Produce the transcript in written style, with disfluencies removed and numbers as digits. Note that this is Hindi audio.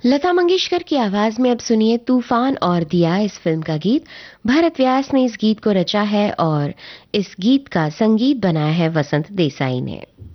लता मंगेशकर की आवाज में अब सुनिए तूफान और दिया इस फिल्म का गीत। भरत व्यास ने इस गीत को रचा है और इस गीत का संगीत बनाया है वसंत देसाई ने।